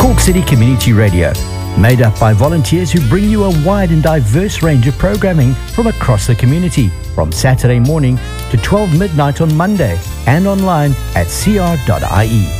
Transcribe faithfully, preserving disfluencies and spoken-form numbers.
Talk City Community Radio, made up by volunteers who bring you a wide and diverse range of programming from across the community, from Saturday morning to twelve midnight on Monday, and online at c r dot i e.